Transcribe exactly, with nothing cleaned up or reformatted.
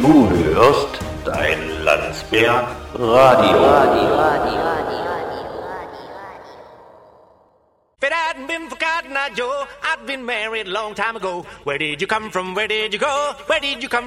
Du hörst dein Landsberg Radio. Radio, Radio, Radio. If it hadn't been for Cotton Eye Joe, I'd been married a long time ago. Where did you come from? Where did you go? Where did you come